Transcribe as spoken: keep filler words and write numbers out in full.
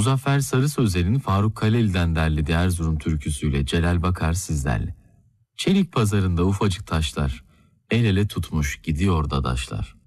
Muzaffer Sarı Sözler'in Faruk Kaleli'den derlediği Erzurum türküsüyle Celal Bakar sizlerle. Çelik pazarında ufacık taşlar, el ele tutmuş gidiyor dadaşlar.